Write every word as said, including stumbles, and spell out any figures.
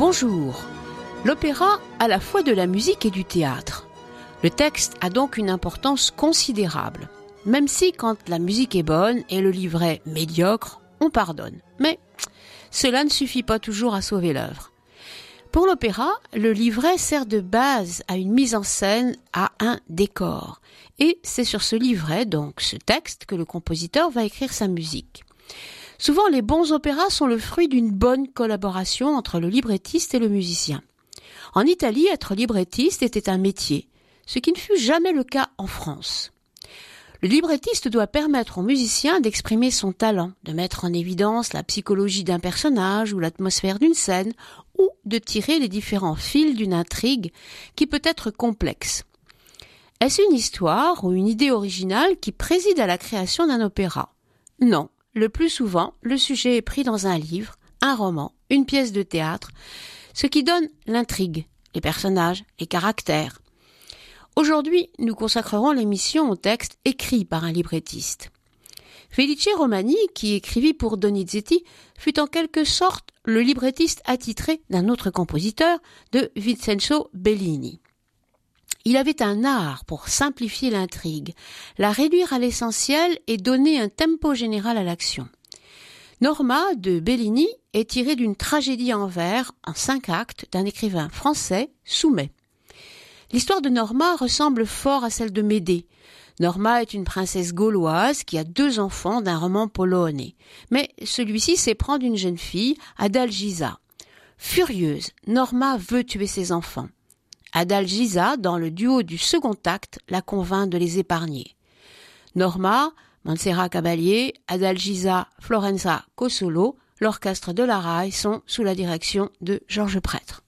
Bonjour. L'opéra a à la fois de la musique et du théâtre. Le texte a donc une importance considérable, même si quand la musique est bonne et le livret médiocre, on pardonne. Mais cela ne suffit pas toujours à sauver l'œuvre. Pour l'opéra, le livret sert de base à une mise en scène, à un décor. Et c'est sur ce livret, donc ce texte, que le compositeur va écrire sa musique. Souvent, les bons opéras sont le fruit d'une bonne collaboration entre le librettiste et le musicien. En Italie, être librettiste était un métier, ce qui ne fut jamais le cas en France. Le librettiste doit permettre au musicien d'exprimer son talent, de mettre en évidence la psychologie d'un personnage ou l'atmosphère d'une scène, ou de tirer les différents fils d'une intrigue qui peut être complexe. Est-ce une histoire ou une idée originale qui préside à la création d'un opéra ? Non. Le plus souvent, le sujet est pris dans un livre, un roman, une pièce de théâtre, ce qui donne l'intrigue, les personnages, les caractères. Aujourd'hui, nous consacrerons l'émission au texte écrit par un librettiste. Felice Romani, qui écrivit pour Donizetti, fut en quelque sorte le librettiste attitré d'un autre compositeur, de Vincenzo Bellini. Il avait un art pour simplifier l'intrigue, la réduire à l'essentiel et donner un tempo général à l'action. Norma de Bellini est tirée d'une tragédie en vers, en cinq actes, d'un écrivain français, Soumet. L'histoire de Norma ressemble fort à celle de Médée. Norma est une princesse gauloise qui a deux enfants d'un roman polonais. Mais celui-ci s'éprend d'une jeune fille, Adalgisa. Furieuse, Norma veut tuer ses enfants. Adalgisa, dans le duo du second acte, la convainc de les épargner. Norma, Montserrat Caballé, Adalgisa, Florenza Cossolo, l'orchestre de la Rai sont sous la direction de Georges Prêtre.